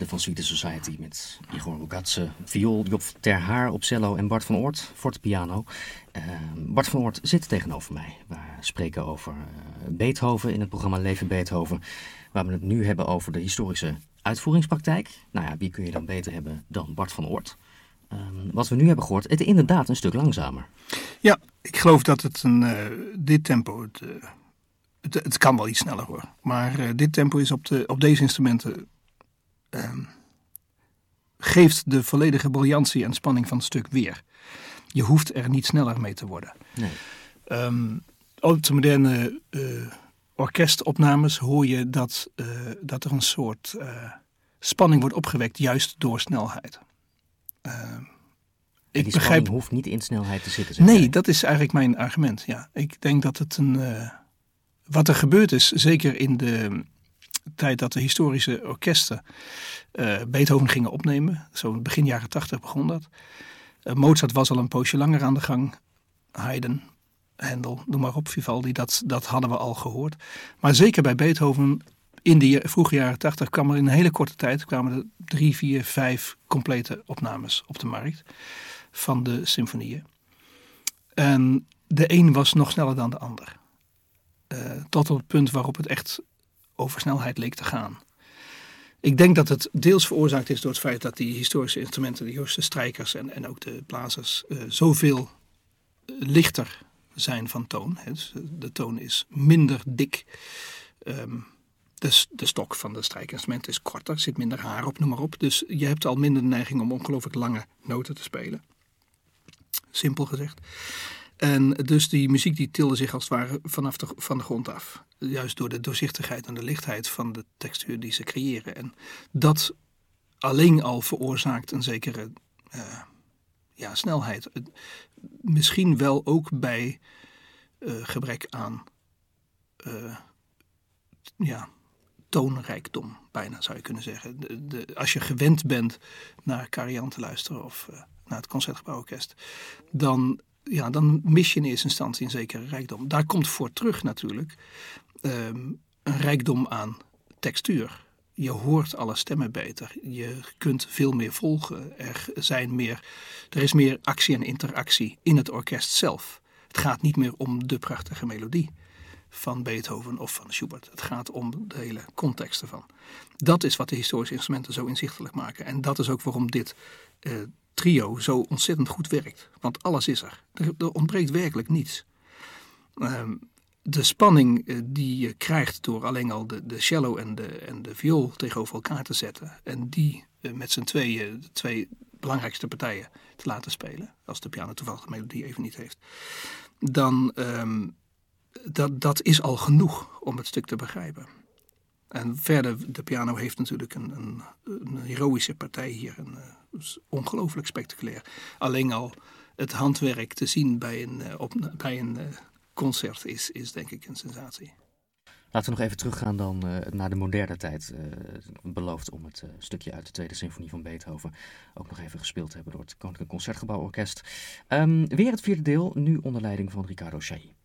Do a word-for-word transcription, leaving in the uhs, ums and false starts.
de Van Sweeten Society met Igor Rugatse, viool, Job ter Haar op cello en Bart van Oort, fortepiano. Uh, Bart van Oort zit tegenover mij. We spreken over uh, Beethoven in het programma Leven Beethoven, waar we het nu hebben over de historische uitvoeringspraktijk. Nou ja, wie kun je dan beter hebben dan Bart van Oort? Uh, wat we nu hebben gehoord, het is inderdaad een stuk langzamer. Ja, ik geloof dat het een, uh, dit tempo, het, uh, het, het kan wel iets sneller hoor. Maar uh, dit tempo is op, de, op deze instrumenten, uh, geeft de volledige briljantie en spanning van het stuk weer. Je hoeft er niet sneller mee te worden. Nee. Um, op de moderne uh, orkestopnames hoor je dat, uh, dat er een soort uh, spanning wordt opgewekt juist door snelheid. Uh, En ik die begrijp... spanning hoeft niet in snelheid te zitten. Zeg Nee, jij. dat is eigenlijk mijn argument. Ja. Ik denk dat het een... Uh, wat er gebeurd is, zeker in de tijd dat de historische orkesten uh, Beethoven gingen opnemen. Zo begin jaren tachtig begon dat. Uh, Mozart was al een poosje langer aan de gang. Haydn, Handel, noem maar op, Vivaldi, dat, dat hadden we al gehoord. Maar zeker bij Beethoven, in de vroege jaren tachtig, kwam er in een hele korte tijd kwamen er drie, vier, vijf complete opnames op de markt van de symfonieën. En de een was nog sneller dan de ander. Uh, tot op het punt waarop het echt over snelheid leek te gaan. Ik denk dat het deels veroorzaakt is door het feit dat die historische instrumenten, de historische strijkers en, en ook de blazers, uh, zoveel lichter zijn van toon. Dus de toon is minder dik. Um, de, de stok van de strijkinstrument is korter, zit minder haar op, noem maar op. Dus je hebt al minder de neiging om ongelooflijk lange noten te spelen. Simpel gezegd. En dus die muziek die tilde zich als het ware vanaf de, van de grond af. Juist door de doorzichtigheid en de lichtheid van de textuur die ze creëren. En dat alleen al veroorzaakt een zekere uh, ja, snelheid. Misschien wel ook bij uh, gebrek aan uh, ja, toonrijkdom, bijna zou je kunnen zeggen. De, de, als je gewend bent naar Karajan te luisteren of uh, naar het Concertgebouworkest, dan... Ja, dan mis je in eerste instantie een zekere rijkdom. Daar komt voor terug natuurlijk um, een rijkdom aan textuur. Je hoort alle stemmen beter. Je kunt veel meer volgen. Er, zijn meer, er is meer actie en interactie in het orkest zelf. Het gaat niet meer om de prachtige melodie van Beethoven of van Schubert. Het gaat om de hele context ervan. Dat is wat de historische instrumenten zo inzichtelijk maken. En dat is ook waarom dit uh, trio zo ontzettend goed werkt. Want alles is er. Er, er ontbreekt werkelijk niets. Um, de spanning uh, die je krijgt door alleen al de, de cello en de, en de viool tegenover elkaar te zetten. En die uh, met z'n tweeën, de twee belangrijkste partijen te laten spelen. Als de piano toevallig de melodie even niet heeft. Dan, um, dat, dat is al genoeg om het stuk te begrijpen. En verder, de piano heeft natuurlijk een, een, een heroïsche partij hier. Een, uh, ongelooflijk spectaculair. Alleen al het handwerk te zien bij een, uh, op, bij een uh, concert is, is denk ik een sensatie. Laten we nog even teruggaan dan uh, naar de moderne tijd. Uh, beloofd om het uh, stukje uit de Tweede Symfonie van Beethoven ook nog even gespeeld te hebben door het Koninklijk Concertgebouworkest. Um, weer het vierde deel, nu onder leiding van Riccardo Chailly.